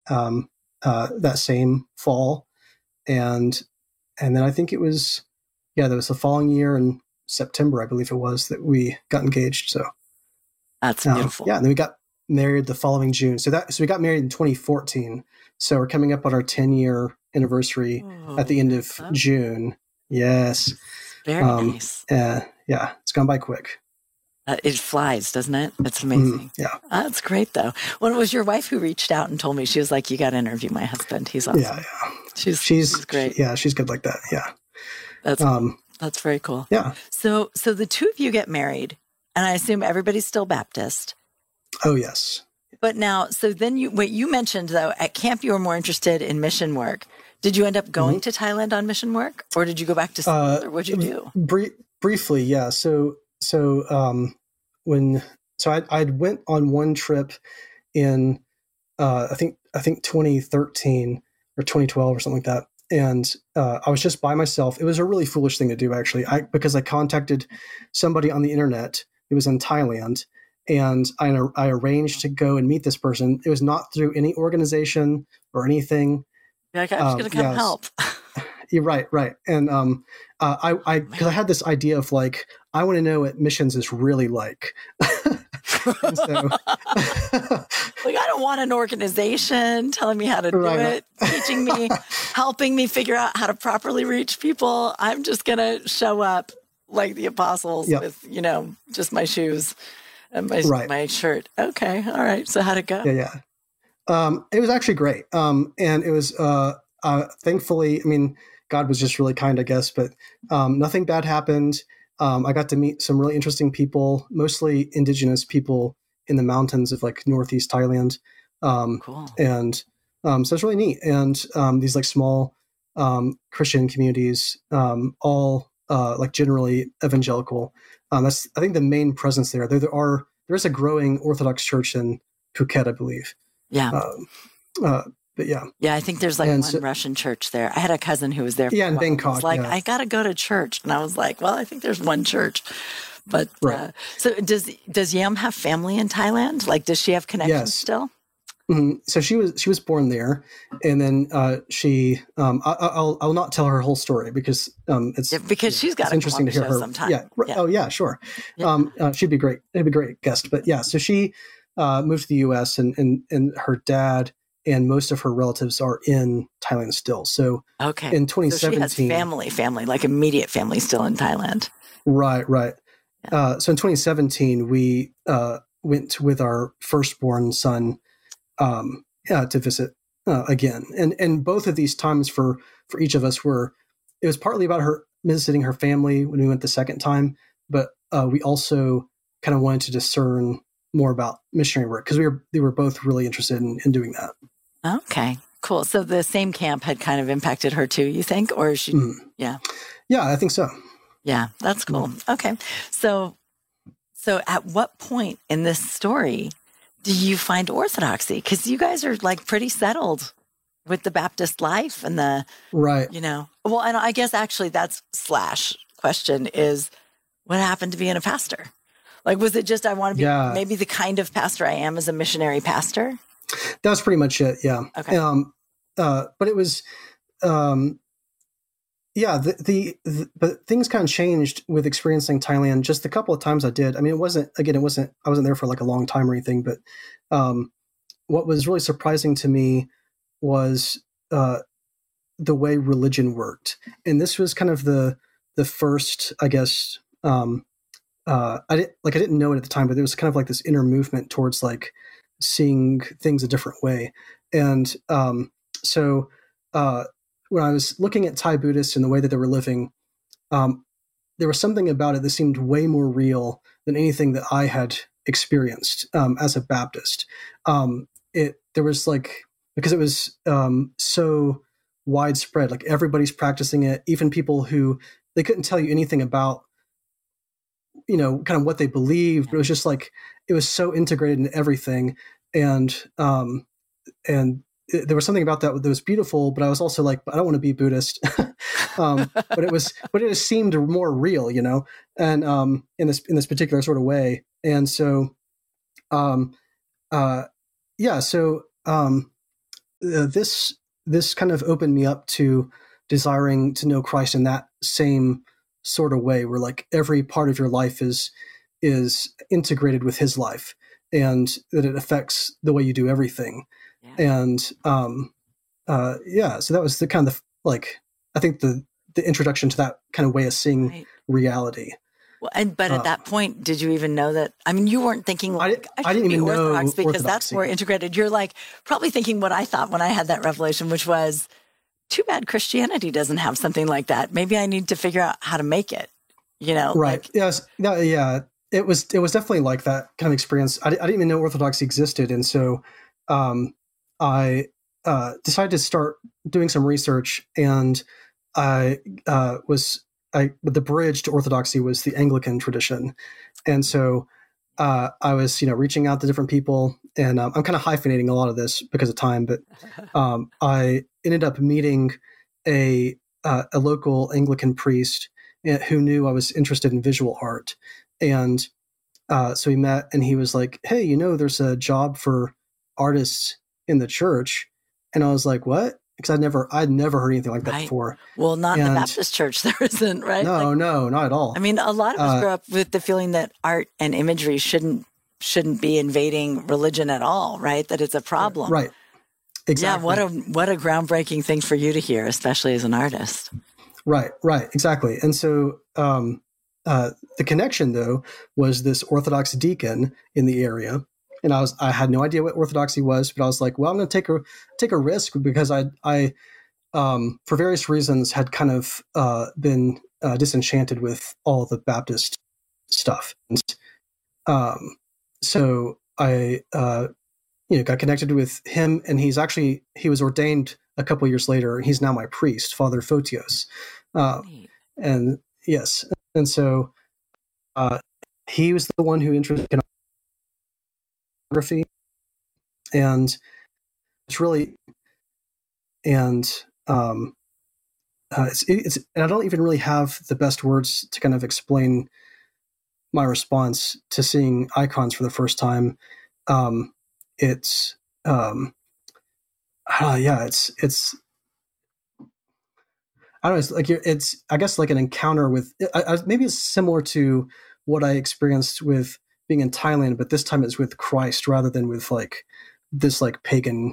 that same fall, and then I think it was there was the following year in September, I believe it was, that we got engaged. So that's beautiful. And then we got married the following June. So we got married in 2014. So we're coming up on our 10-year anniversary at the end of June. Yes. Very nice. It's gone by quick. It flies, doesn't it? It's amazing. Yeah. That's great, though. Well, it was your wife who reached out and told me. She was like, you got to interview my husband. He's awesome. Yeah. She's great. She's good like that. Yeah. That's cool. That's very cool. Yeah. So the two of you get married, and I assume everybody's still Baptist. Oh, yes. But now, so then you mentioned, though, at camp you were more interested in mission work. Did you end up going to Thailand on mission work, or did you go back to school, or what did you do? Briefly, yeah. So I went on one trip in I think 2013 or 2012 or something like that, and I was just by myself. It was a really foolish thing to do, actually, because I contacted somebody on the internet who was in Thailand, and I arranged to go and meet this person. It was not through any organization or anything. You're like, I'm just going to come help. You're right. And because I had this idea of like, I want to know what missions is really like. And so, like, I don't want an organization telling me how to do it, teaching me, helping me figure out how to properly reach people. I'm just going to show up like the apostles with, just my shoes and my shirt. Okay. All right. So how'd it go? Yeah. It was actually great. And it was, thankfully, I mean, God was just really kind, I guess, but nothing bad happened. I got to meet some really interesting people, mostly indigenous people in the mountains of like Northeast Thailand. Cool. And so it's really neat. And these like small Christian communities, all like generally evangelical. That's, I think, the main presence there. There is a growing Orthodox church in Phuket, I believe. Yeah. But yeah. Yeah, I think there's like one Russian church there. I had a cousin who was there. Yeah, in Bangkok. Was like, I got to go to church. And I was like, well, I think there's one church. But so does Yam have family in Thailand? Like, does she have connections still? Mm-hmm. So she was born there, and then she I'll not tell her whole story because she's got interesting to hear her sometime. Yeah. Oh yeah, sure. Yeah. She'd be great. It'd be a great guest. But yeah, so she moved to the U.S. and her dad and most of her relatives are in Thailand still. So in 2017, so she has family, like immediate family still in Thailand. Right. Yeah. So in 2017, we went with our firstborn son to visit again. And both of these times for each of us it was partly about her visiting her family when we went the second time, but we also kind of wanted to discern more about missionary work because we were both really interested in doing that. Okay, cool. So the same camp had kind of impacted her too, you think? Or is she, Yeah, I think so. Yeah, that's cool. Okay. So at what point in this story do you find orthodoxy? Because you guys are like pretty settled with the Baptist life and the, well, and I guess actually that's / question is what happened to being a pastor? Like, was it just, I want to be maybe the kind of pastor I am as a missionary pastor? That was pretty much it. Yeah. Okay. But it was, but things kind of changed with experiencing Thailand. Just a couple of times I did. I mean, I wasn't there for like a long time or anything, but what was really surprising to me was the way religion worked. And this was kind of the first, I guess, I didn't know it at the time, but there was kind of like this inner movement towards like seeing things a different way. And so when I was looking at Thai Buddhists and the way that they were living, there was something about it that seemed way more real than anything that I had experienced as a Baptist. There was like, because it was so widespread, like everybody's practicing it, even people who they couldn't tell you anything about, kind of what they believed, but it was just like, it was so integrated in everything. And there was something about that was beautiful, but I was also like, I don't want to be Buddhist. But it just seemed more real, and in this particular sort of way. And so, this kind of opened me up to desiring to know Christ in that same sort of way, where like every part of your life is integrated with His life, and that it affects the way you do everything. Yeah. And so that was the kind of like, I think the introduction to that kind of way of seeing reality. Well, but at that point, did you even know that? I mean, you weren't thinking like I didn't even know Orthodox because Orthodoxy. That's more integrated. You're like probably thinking what I thought when I had that revelation, which was, too bad Christianity doesn't have something like that. Maybe I need to figure out how to make it. You know, right? Like, yes, yeah. It was definitely like that kind of experience. I didn't even know Orthodoxy existed, and so I decided to start doing some research, and the bridge to Orthodoxy was the Anglican tradition, and so I was reaching out to different people, and I'm kind of hyphenating a lot of this because of time, but I ended up meeting a local Anglican priest who knew I was interested in visual art, and so we met, and he was like, "Hey, there's a job for artists in the church," and I was like, "What?" Because I'd never heard anything like that before. Well, not in the Baptist church, there isn't, right? No, not at all. I mean, a lot of us grew up with the feeling that art and imagery shouldn't be invading religion at all, right? That it's a problem, right? Exactly. Yeah. What a groundbreaking thing for you to hear, especially as an artist. Right. Exactly. And so the connection, though, was this Orthodox deacon in the area. And I had no idea what Orthodoxy was, but I was like, well, I'm going to take a risk because I for various reasons had kind of been disenchanted with all the Baptist stuff. And, so I got connected with him, and he was ordained a couple years later. He's now my priest, Father Photios. And yes, and so he was the one who introduced iconography, and it's really, and it's and I don't even really have the best words to kind of explain my response to seeing icons for the first time. It's I don't know. It's I guess like an encounter with. Maybe it's similar to what I experienced with being in Thailand, but this time it's with Christ rather than with like this like pagan,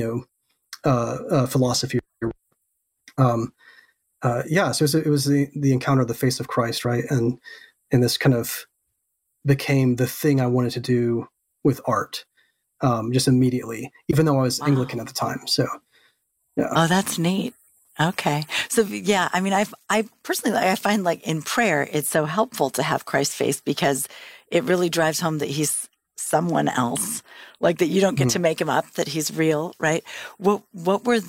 philosophy. So it was the encounter of the face of Christ, right? And this kind of became the thing I wanted to do with art, just immediately, even though I was Anglican at the time. So, yeah. Oh, that's neat. Okay. So, yeah, I mean, I personally, I find like in prayer, it's so helpful to have Christ's face because it really drives home that he's someone else, like that you don't get to make him up, that he's real, right? What were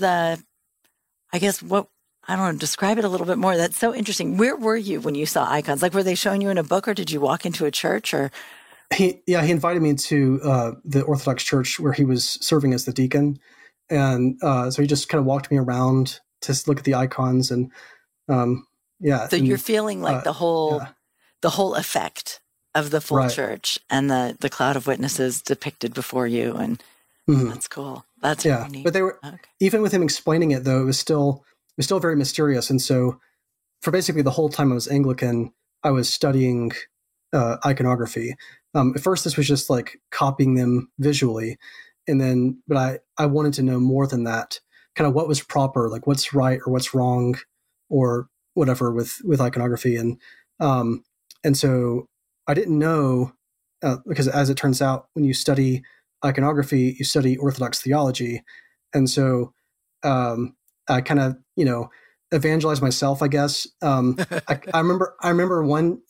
I don't know, describe it a little bit more. That's so interesting. Where were you when you saw icons? Like, were they showing you in a book, or did you walk into a church, or? He invited me to the Orthodox church where he was serving as the deacon. And so he just kind of walked me around to look at the icons, and So you're feeling like the whole effect of the full church and the cloud of witnesses depicted before you, and that's cool. That's really neat. But they were even with him explaining it, though, it was still very mysterious. And so for basically the whole time I was Anglican, I was studying iconography. At first, this was just like copying them visually, but I wanted to know more than that. Kind of what was proper, like what's right or what's wrong, or whatever with iconography, and so I didn't know because as it turns out, when you study iconography, you study Orthodox theology, and so I kind of evangelized myself, I guess. I remember one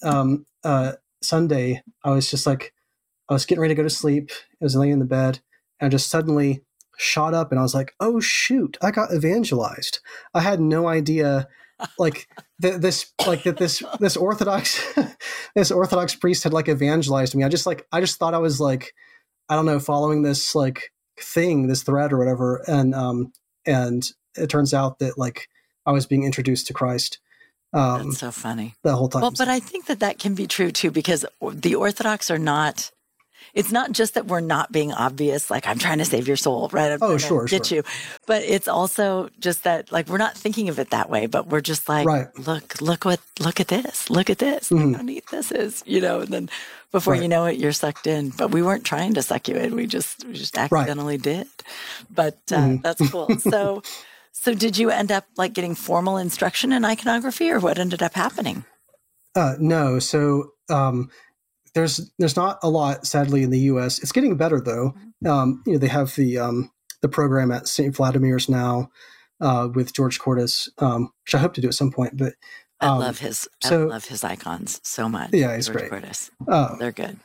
Sunday, I was getting ready to go to sleep. I was laying in the bed, and I just suddenly shot up, and I was like, "Oh shoot! I got evangelized." I had no idea, like this Orthodox this Orthodox priest had like evangelized me. I just thought I was like, I don't know, following this like thing, this thread or whatever, and it turns out that like I was being introduced to Christ. That's so funny. The whole time. Well, but I think that can be true too, because the Orthodox are not, It's not just that we're not being obvious, like I'm trying to save your soul, right? I'm trying to get you. But it's also just that, like, we're not thinking of it that way, but we're just like, look at this. Look at this. Look how neat this is, and then before you know it, you're sucked in. But we weren't trying to suck you in. We just accidentally did. But that's cool. So did you end up like getting formal instruction in iconography, or what ended up happening? No. So, there's not a lot, sadly, in the U.S. It's getting better, though. They have the program at St. Vladimir's now with George Cordes, which I hope to do at some point. But I love his icons so much. Yeah, he's George great. Cordes. They're good.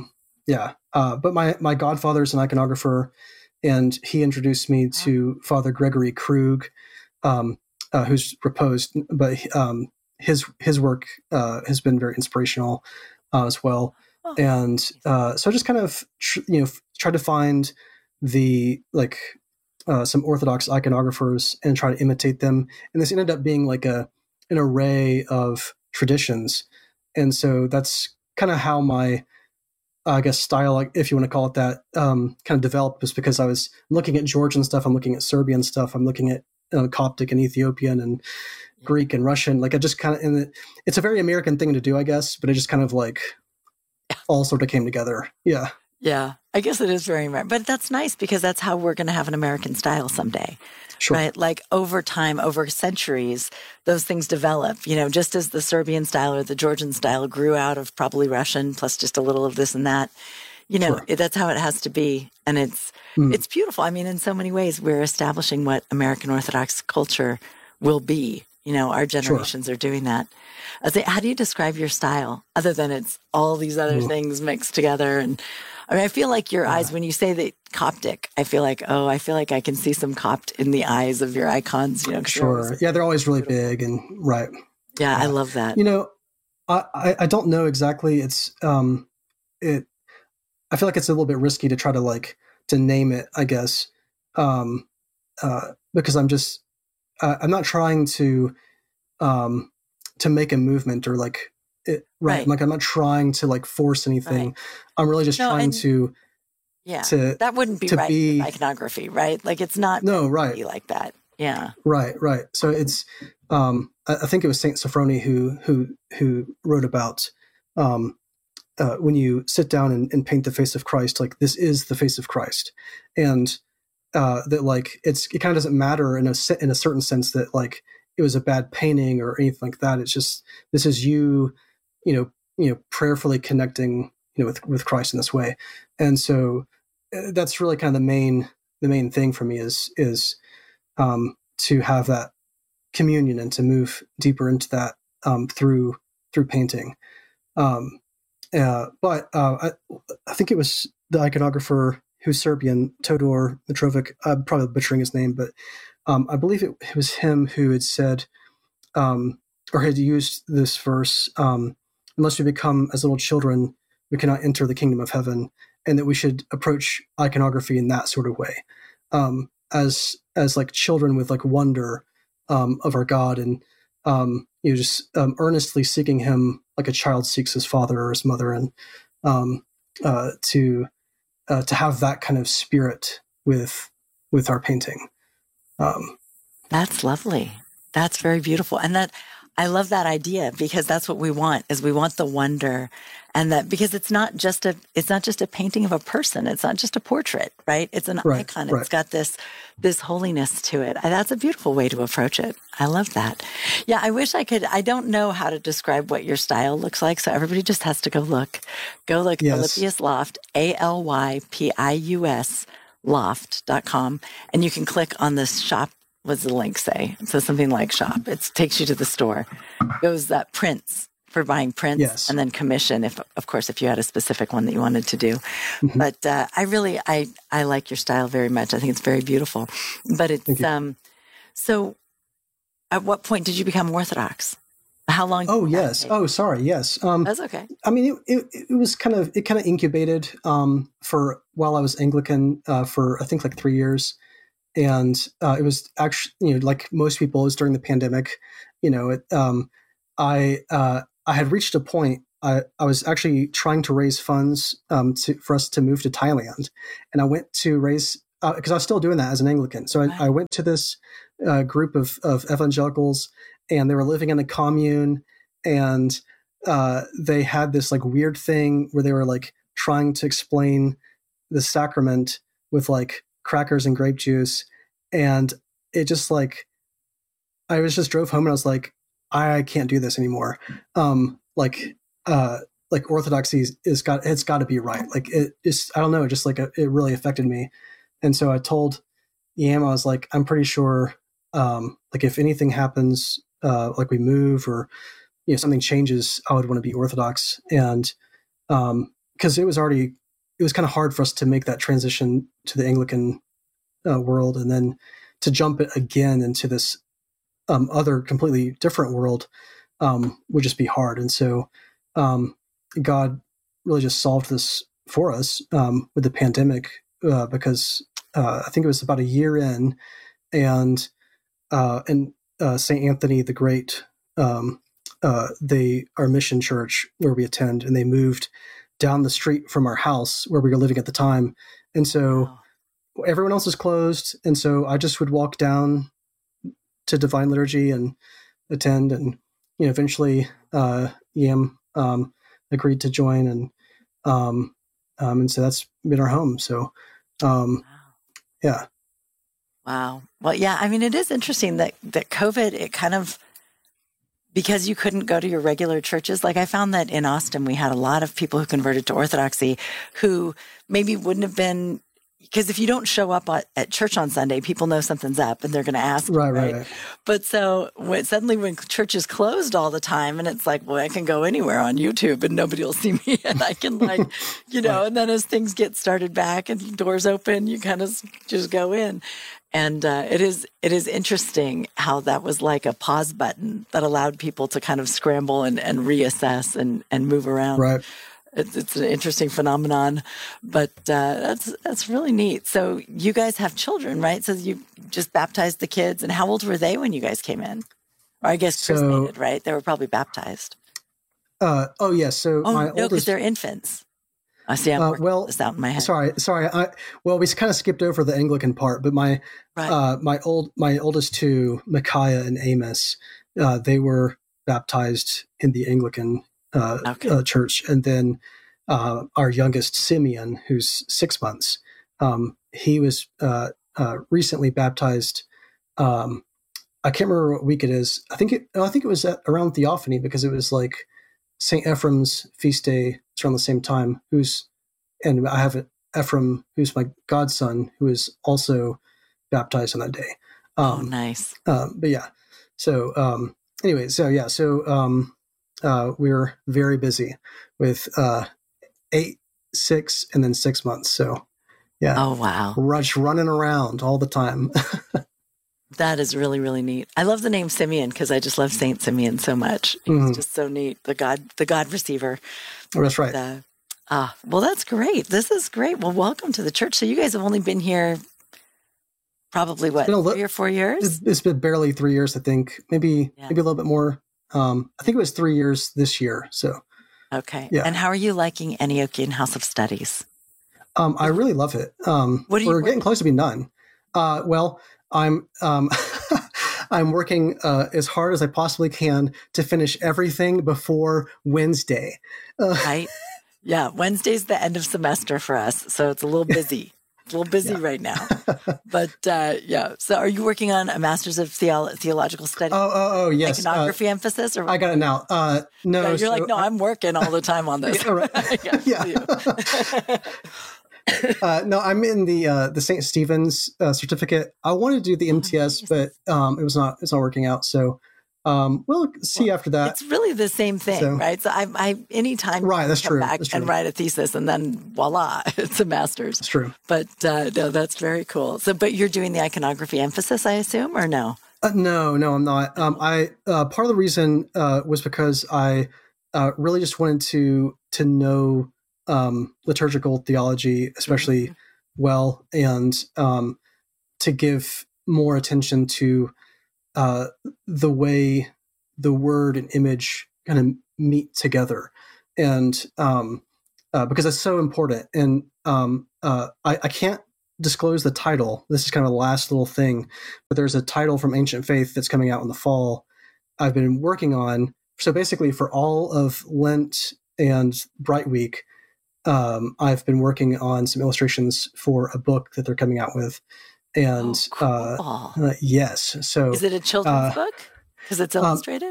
But my godfather's an iconographer, and he introduced me to Father Gregory Krug, who's reposed, but his work has been very inspirational as well. And so I just kind of try to find the some Orthodox iconographers and try to imitate them, and this ended up being like an array of traditions. And so that's kind of how my style, if you want to call it that, kind of developed, was because I was looking at Georgian stuff, I'm looking at Serbian stuff, I'm looking at Coptic and Ethiopian and Greek and Russian. Like I just kind of, and it's a very American thing to do, I guess, but it just kind of like all sort of came together. Yeah. Yeah. I guess it is very American, but that's nice because that's how we're going to have an American style someday. Sure. Right? Like over time, over centuries, those things develop, just as the Serbian style or the Georgian style grew out of probably Russian plus just a little of this and that, Sure. That's how it has to be. And it's beautiful. I mean, in so many ways, we're establishing what American Orthodox culture will be. Our generations are doing that. How do you describe your style other than it's all these other things mixed together? And I mean, I feel like your eyes, when you say that Coptic, I feel like I can see some Copt in the eyes of your icons, Sure. Yeah. They're always really big and right. Yeah. I love that. I don't know exactly. It's, I feel like it's a little bit risky to try to name it, I guess. Because I'm not trying to make a movement or right. Like I'm not trying to force anything. Right. I'm really just trying to. Yeah, that wouldn't be right with iconography, right? Like it's not. No, right. Be like that. Yeah. Right. So it's. I think it was Saint Sophrony who wrote about when you sit down and paint the face of Christ, like this is the face of Christ, and that it kind of doesn't matter in a certain sense that it was a bad painting or anything like that. It's just this is you prayerfully connecting with Christ in this way, and so that's really kind of the main thing for me is to have that communion and to move deeper into that through painting. But I think it was the iconographer who's Serbian, Todor Mitrovic. I'm probably butchering his name, but I believe it was him who had said, or had used this verse, unless we become as little children, we cannot enter the kingdom of heaven, and that we should approach iconography in that sort of way, as like children with wonder of our God, and just earnestly seeking him like a child seeks his father or his mother, and to have that kind of spirit with our painting. That's lovely. That's very beautiful. And that I love that idea because that's what we want is we want the wonder, and that because it's not just a painting of a person. It's not just a portrait, right? It's an icon. Right. It's got this holiness to it. That's a beautiful way to approach it. I love that. Yeah. I wish I could, I don't know how to describe what your style looks like. So everybody just has to go look. Yes. Alypius Loft, ALYPIUS loft.com. And you can click on this shop. What's the link say? It says something like shop. It takes you to the store. It goes that prints for buying prints, yes. And then commission if you had a specific one that you wanted to do. Mm-hmm. But I like your style very much. I think it's very beautiful. But it's so at what point did you become Orthodox? How long? Oh, yes. Oh, sorry. Yes. That's okay. I mean, it was kind of incubated for while I was Anglican for I think 3 years. And it was actually, like most people, it was during the pandemic. I had reached a point I was actually trying to raise funds for us to move to Thailand, and I went to raise because I was still doing that as an Anglican. So I went to this group of evangelicals, and they were living in a commune, and they had this like weird thing where they were like trying to explain the sacrament with like crackers and grape juice, and it just like I was just drove home and I was like, I can't do this anymore. Like orthodoxy it's got to be right. Like it just, I don't know, just like it really affected me. And so I told Yam, I was like, I'm pretty sure, like if anything happens, like we move or, something changes, I would want to be Orthodox. And, cause it was kind of hard for us to make that transition to the Anglican world. And then to jump it again into this, other completely different world, would just be hard. And so, God really just solved this for us with the pandemic because I think it was about a year in, and St. Anthony the Great, our mission church where we attend, and they moved down the street from our house where we were living at the time, and so everyone else was closed, and so I just would walk down to Divine Liturgy and attend, and eventually Yam agreed to join, and so that's been our home. So, yeah. Wow. Well, yeah. I mean, it is interesting that COVID, it kind of, because you couldn't go to your regular churches. Like I found that in Austin, we had a lot of people who converted to Orthodoxy who maybe wouldn't have been, because if you don't show up at church on Sunday, people know something's up and they're going to ask. Right. But so when churches closed all the time, and it's like, well, I can go anywhere on YouTube and nobody will see me, and I can like, and then as things get started back and doors open, you kind of just go in. And it is interesting how that was like a pause button that allowed people to kind of scramble and reassess and move around. Right. It's an interesting phenomenon, but that's really neat. So you guys have children, right? So you just baptized the kids, and how old were they when you guys came in? Or I guess chrismated, right? They were probably baptized. My no, because oldest, they're infants. I see. I'm working this out in my head. Sorry. We kind of skipped over the Anglican part, but my oldest two, Micaiah and Amos, they were baptized in the Anglican church, and then our youngest Simeon, who's 6 months, he was recently baptized. I can't remember what week it is. I think it was around Theophany, because it was like St. Ephraim's feast day. It's around the same time. And I have Ephraim, who's my godson, who is also baptized on that day. Nice. But yeah. So anyway, we're very busy with 8, 6, and then 6 months. So yeah. Oh wow. We're just running around all the time. That is really, really neat. I love the name Simeon because I just love Saint Simeon so much. He's just so neat. The God receiver. Oh, that's right. Well, that's great. This is great. Well, welcome to the church. So you guys have only been here probably 3 or 4 years? It's been barely 3 years, I think. Maybe a little bit more. I think it was 3 years this year. So okay. Yeah. And how are you liking Antiochian House of Studies? I really love it. We're getting close to being done. Well, I'm I'm working as hard as I possibly can to finish everything before Wednesday. Right? Yeah, Wednesday's the end of semester for us, so it's a little busy. It's a little busy right now. But yeah, so are you working on a Master's of Theological Studies? Oh, yes. Iconography emphasis? Or I got it now. No. Yeah, you're I'm working all the time on this. No, I'm in the St. Stephen's certificate. I wanted to do the MTS, but it's not working out. So we'll see after that. It's really the same thing, right? So I anytime that's come true. back and write a thesis, and then voila, it's a master's. That's true. But no, that's very cool. So, but you're doing the iconography emphasis, I assume, or no? No, I'm not. I part of the reason was because I really just wanted to know liturgical theology, especially well, and to give more attention to the way the word and image kind of meet together. and because it's so important. And I can't disclose the title. This is kind of the last little thing, but there's a title from Ancient Faith that's coming out in the fall. I've been working on. So basically, for all of Lent and Bright Week, I've been working on some illustrations for a book that they're coming out with. And cool. yes, so is it a children's book? Because it's illustrated.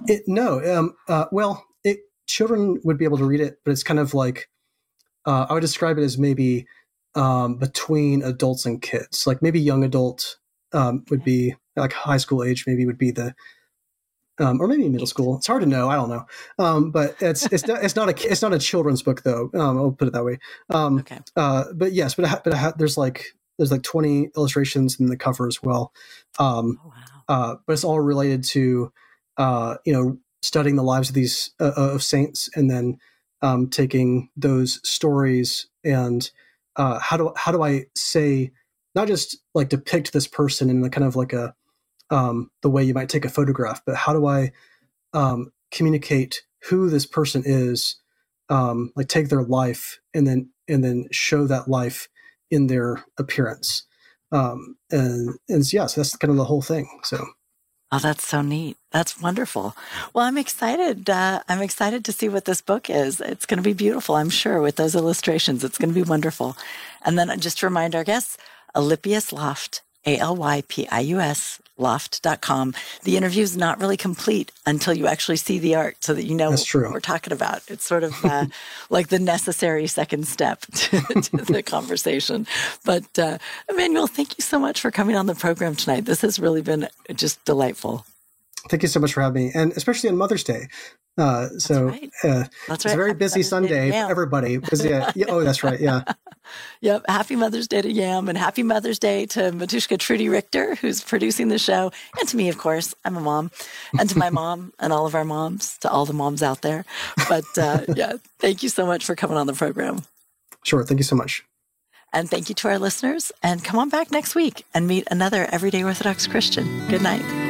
Children would be able to read it, but it's kind of like I would describe it as maybe between adults and kids. Like maybe young adult would be like high school age. Maybe would be the or maybe middle school. It's hard to know. I don't know. But it's not a children's book though. I'll put it that way. Okay. But yes, there's like 20 illustrations in the cover as well. But it's all related to studying the lives of these of saints, and then taking those stories and how do I say, not just like depict this person in a kind of like a the way you might take a photograph, but how do I communicate who this person is, like take their life and then show that life in their appearance. So that's kind of the whole thing. So. Oh, that's so neat. That's wonderful. Well, I'm excited. I'm excited to see what this book is. It's going to be beautiful, I'm sure, with those illustrations. It's going to be wonderful. And then just to remind our guests, Alypius Loft, Alypius loft.com. The interview is not really complete until you actually see the art, so that you know what we're talking about. It's sort of like the necessary second step to the conversation. But Emmanuel, thank you so much for coming on the program tonight. This has really been just delightful. Thank you so much for having me, and especially on Mother's Day. It's a very busy Sunday for everybody. Oh, that's right. Yeah. Yep. Happy Mother's Day to Yam, and happy Mother's Day to Matushka Trudy Richter, who's producing the show, and to me, of course. I'm a mom, and to my mom and all of our moms, to all the moms out there. But thank you so much for coming on the program. Sure. Thank you so much. And thank you to our listeners. And come on back next week and meet another Everyday Orthodox Christian. Good night.